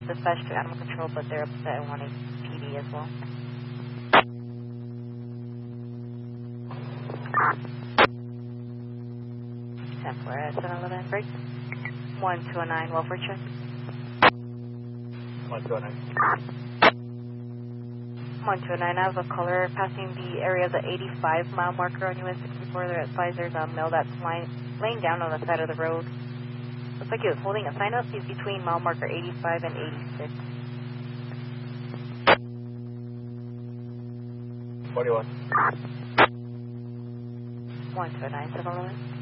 Dispatch to animal control, but they're upset and wanting PD as well. Templar at 711, break. 1209, welfare check. 1209. 1209, I have a caller passing the area of the 85 mile marker on US 64. They're advised there's a male that's laying down on the side of the road. Looks like he was holding a sign up. He's between mile marker 85 and 86. 41. 1209, 711.